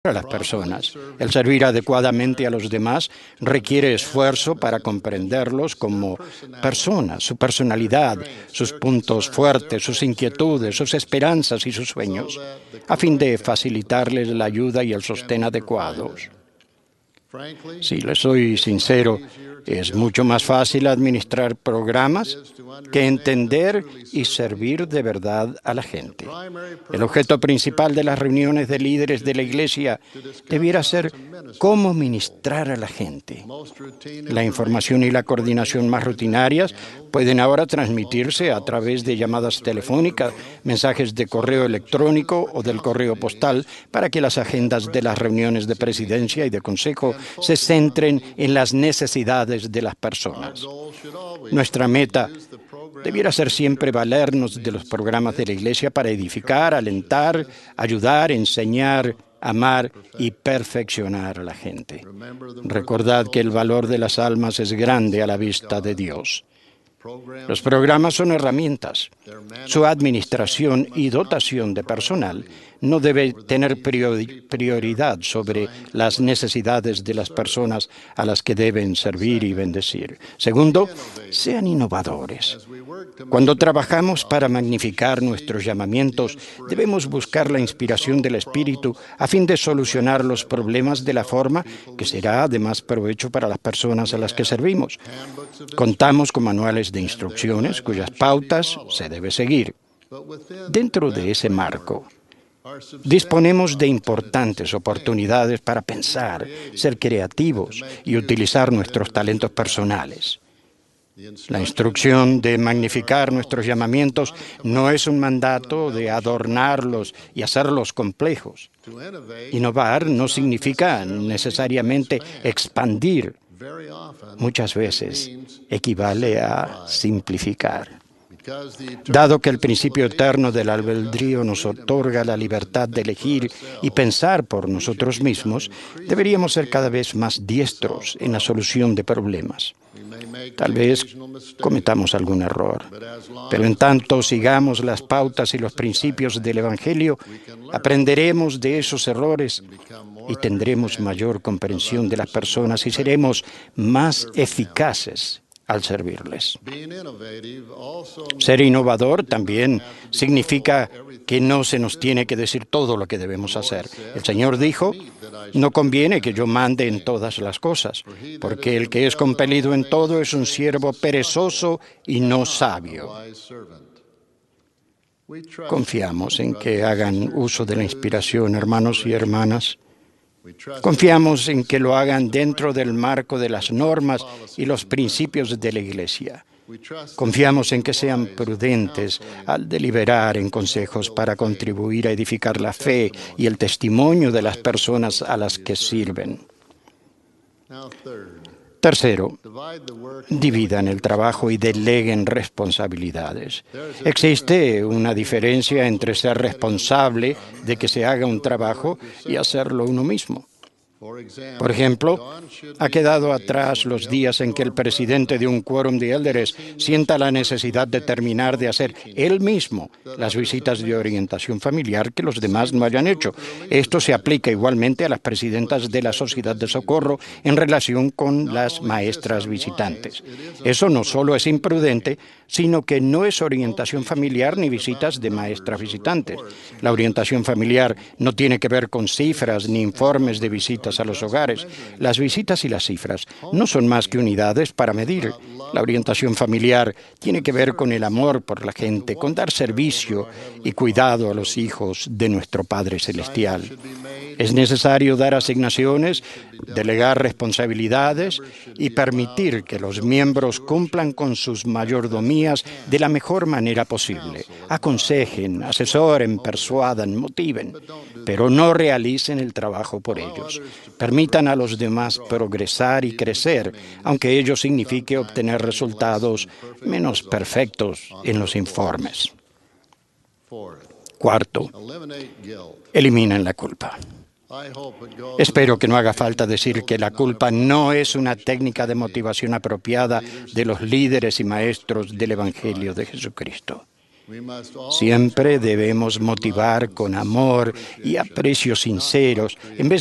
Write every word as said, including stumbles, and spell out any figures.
a las personas. El servir adecuadamente a los demás requiere esfuerzo para comprenderlos como personas, su personalidad, sus puntos fuertes, sus inquietudes, sus esperanzas y sus sueños, a fin de facilitarles la ayuda y el sostén adecuados. Si les soy sincero, es mucho más fácil administrar programas que entender y servir de verdad a la gente. El objeto principal de las reuniones de líderes de la Iglesia debiera ser cómo ministrar a la gente. La información y la coordinación más rutinarias pueden ahora transmitirse a través de llamadas telefónicas, mensajes de correo electrónico o del correo postal para que las agendas de las reuniones de presidencia y de consejo se centren en las necesidades de las personas. Nuestra meta debiera ser siempre valernos de los programas de la Iglesia para edificar, alentar, ayudar, enseñar, amar y perfeccionar a la gente. Recordad que el valor de las almas es grande a la vista de Dios. Los programas son herramientas. Su administración y dotación de personal no debe tener prioridad sobre las necesidades de las personas a las que deben servir y bendecir. Segundo, sean innovadores. Cuando trabajamos para magnificar nuestros llamamientos, debemos buscar la inspiración del Espíritu a fin de solucionar los problemas de la forma que será de más provecho para las personas a las que servimos. Contamos con manuales de instrucciones cuyas pautas se debe seguir. Dentro de ese marco, disponemos de importantes oportunidades para pensar, ser creativos y utilizar nuestros talentos personales. La instrucción de magnificar nuestros llamamientos no es un mandato de adornarlos y hacerlos complejos. Innovar no significa necesariamente expandir. Muchas veces equivale a simplificar. Dado que el principio eterno del albedrío nos otorga la libertad de elegir y pensar por nosotros mismos, deberíamos ser cada vez más diestros en la solución de problemas. Tal vez cometamos algún error, pero en tanto sigamos las pautas y los principios del Evangelio, aprenderemos de esos errores y tendremos mayor comprensión de las personas y seremos más eficaces al servirles. Ser innovador también significa que no se nos tiene que decir todo lo que debemos hacer. El Señor dijo, no conviene que yo mande en todas las cosas, porque el que es compelido en todo es un siervo perezoso y no sabio. Confiamos en que hagan uso de la inspiración, hermanos y hermanas. Confiamos en que lo hagan dentro del marco de las normas y los principios de la Iglesia. Confiamos en que sean prudentes al deliberar en consejos para contribuir a edificar la fe y el testimonio de las personas a las que sirven. Tercero, dividan el trabajo y deleguen responsabilidades. Existe una diferencia entre ser responsable de que se haga un trabajo y hacerlo uno mismo. Por ejemplo, ha quedado atrás los días en que el presidente de un quórum de élderes sienta la necesidad de terminar de hacer él mismo las visitas de orientación familiar que los demás no hayan hecho. Esto se aplica igualmente a las presidentas de la Sociedad de Socorro en relación con las maestras visitantes. Eso no solo es imprudente, sino que no es orientación familiar ni visitas de maestras visitantes. La orientación familiar no tiene que ver con cifras ni informes de visitas a los hogares. Las visitas y las cifras no son más que unidades para medir. La orientación familiar tiene que ver con el amor por la gente, con dar servicio y cuidado a los hijos de nuestro Padre Celestial. Es necesario dar asignaciones, delegar responsabilidades y permitir que los miembros cumplan con sus mayordomías de la mejor manera posible. Aconsejen, asesoren, persuadan, motiven, pero no realicen el trabajo por ellos. Permitan a los demás progresar y crecer, aunque ello signifique obtener resultados menos perfectos en los informes. Cuarto, eliminen la culpa. Espero que no haga falta decir que la culpa no es una técnica de motivación apropiada de los líderes y maestros del Evangelio de Jesucristo. Siempre debemos motivar con amor y aprecio sinceros, en vez